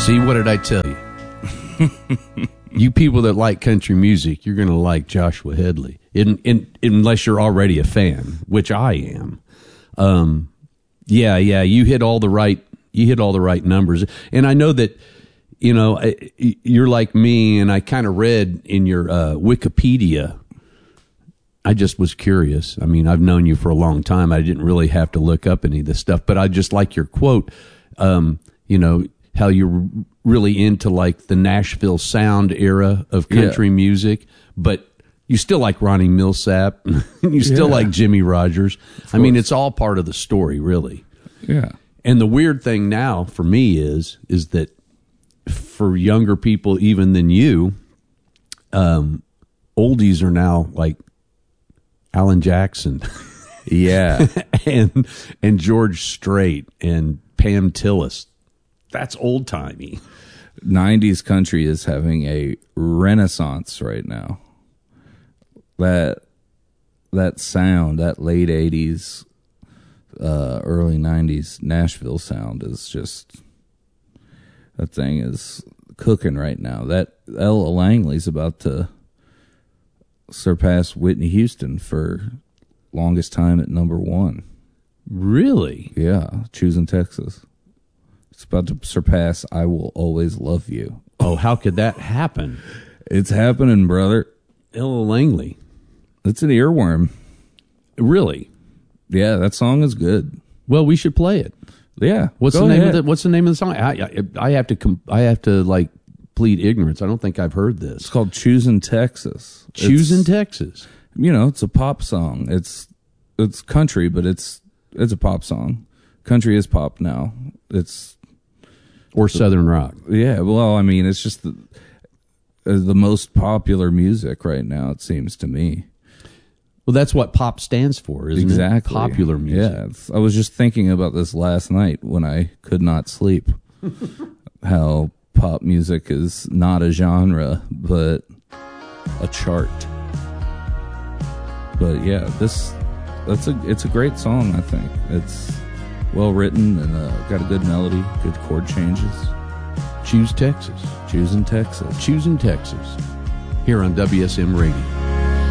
See, what did I tell you? You people that like country music, you're going to like Joshua Headley, unless you're already a fan, which I am. Yeah, you hit all the right numbers, and I know that you're like me, and I kind of read in your Wikipedia. I just was curious. I mean, I've known you for a long time. I didn't really have to look up any of this stuff, but I just like your quote. How you're really into like the Nashville sound era of country music, but you still like Ronnie Millsap. You still like Jimmy Rogers. I mean, it's all part of the story, really. Yeah. And the weird thing now for me is that for younger people, even than you, oldies are now like Alan Jackson. Yeah. and George Strait and Pam Tillis. That's old timey. 90s country is having a renaissance right now. That sound, that late 80s, early 90s Nashville sound is just, that thing is cooking right now. That Ella Langley's about to surpass Whitney Houston for longest time at number 1. Really? Yeah, Choosing Texas. It's about to surpass I Will Always Love You. Oh, how could that happen? It's happening, brother. Ella Langley. It's an earworm. Really? Yeah, that song is good. Well, we should play it. Yeah. What's the name of the song? I have to like plead ignorance. I don't think I've heard this. It's called Choosing Texas. Choosing Texas. It's a pop song. It's country, but it's a pop song. Country is pop now. Or Southern rock. Yeah, well, I mean, it's just the most popular music right now, it seems to me. Well, that's what pop stands for, isn't it? Exactly. Popular music. Yeah, I was just thinking about this last night when I could not sleep. How pop music is not a genre, but a chart. But yeah, it's a great song, I think. It's well written and got a good melody, good chord changes. Choose Texas. Choosing Texas. Choosing Texas. Here on WSM Radio.